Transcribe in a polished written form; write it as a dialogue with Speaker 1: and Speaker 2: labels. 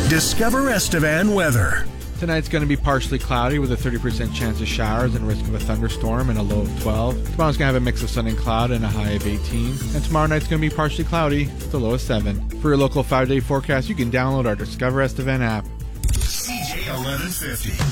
Speaker 1: Discover Estevan weather.
Speaker 2: Tonight's going to be partially cloudy with a 30% chance of showers and risk of a thunderstorm and a low of 12. Tomorrow's going to have a mix of sun and cloud and a high of 18. And tomorrow night's going to be partially cloudy with a low of 7. For your local 5-day forecast, you can download our Discover Estevan app.
Speaker 1: CJ 1150.